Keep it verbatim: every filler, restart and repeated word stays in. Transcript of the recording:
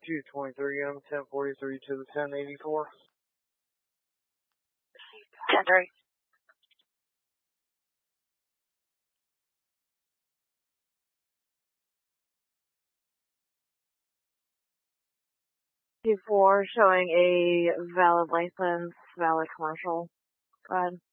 two twenty-three M, ten forty-three to the ten eighty-four. ten three. two four showing a valid license, valid commercial. Go ahead.